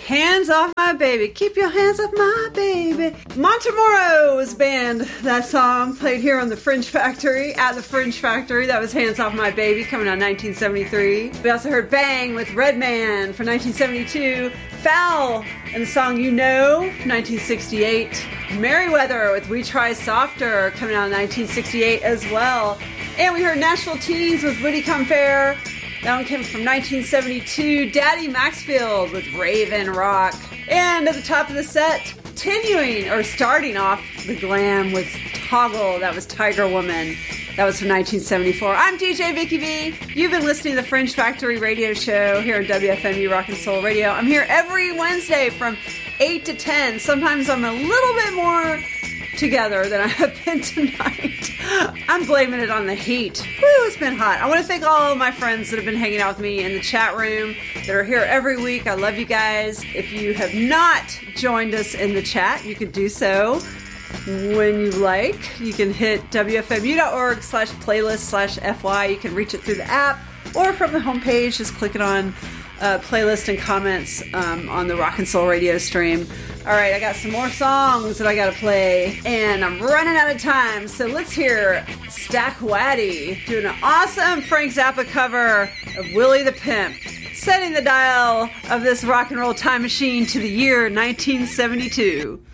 Hands Off My Baby. Keep your hands off my baby. Montemoro's band. That song played here on the Fringe Factory, at the Fringe Factory. That was Hands Off My Baby, coming out in 1973. We also heard Bang with Redman from 1972. Foul and the song You Know, 1968. Merriweather with We Try Softer, coming out in 1968 as well. And we heard Nashville Teens with Woody Come Fair. That one came from 1972. Daddy Maxfield with Raven Rock. And at the top of the set, starting off the glam with Toggle. That was Tiger Woman. That was from 1974. I'm DJ Vicky V. You've been listening to the Fringe Factory radio show here on WFMU Rock and Soul Radio. I'm here every Wednesday from 8 to 10. Sometimes I'm a little bit more together than I have been tonight. I'm blaming it on the heat. Woo, it's been hot. I want to thank all of my friends that have been hanging out with me in the chat room that are here every week. I love you guys. If you have not joined us in the chat, you can do so when you like. You can hit wfmu.org/playlist/FY. You can reach it through the app or from the homepage. Just click it on playlist and comments on the Rock and Soul radio stream. All right, I got some more songs that I got to play, and I'm running out of time, so let's hear Stack Waddy doing an awesome Frank Zappa cover of Willie the Pimp, setting the dial of this rock and roll time machine to the year 1972.